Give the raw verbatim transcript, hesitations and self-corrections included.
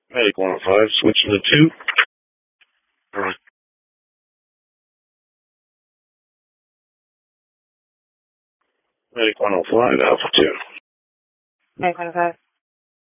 Medic one oh five, switching to two. Medic one oh five, Alpha two. Medic one oh five.